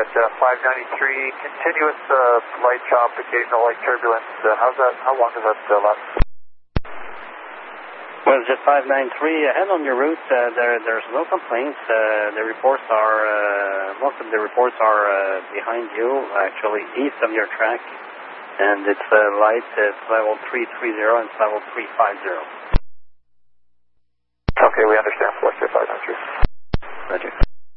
got 593, continuous light chop, occasional light turbulence. How long does that last? Well, just 593, ahead on your route, there's no complaints. The reports are, most of the reports are behind you, actually east of your track. And it's light, it's level 330 and it's level 350. Okay, we understand. 46593. Roger.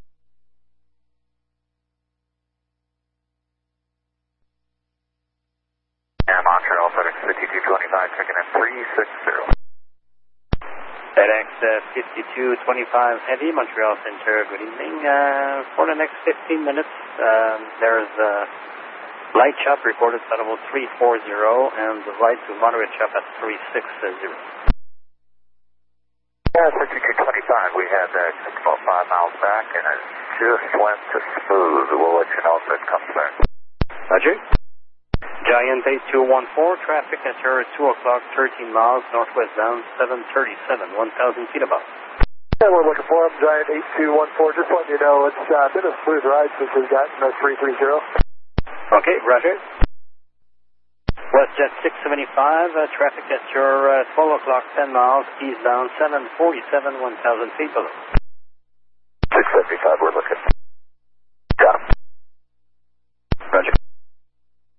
And Montreal, FedEx 5225, checking in 360. FedEx 5225 Heavy, Montreal Center, good evening. For the next 15 minutes, there's light chop reported at level 340 and light to moderate chop at 360. Yeah, 5225, we had about 5 miles back and it just went to smooth. We'll let you know if it comes back. Roger. Giant 8214, traffic at your 2 o'clock, 13 miles, northwest bound, 737, 1,000 feet above. Yeah, we're looking for him, Giant 8214. Just letting you know, it's been a smooth ride since we've gotten 330. Okay, roger. WestJet 675, traffic at your 12 o'clock, 10 miles, eastbound, 747, 1,000 feet below. 675, we're looking.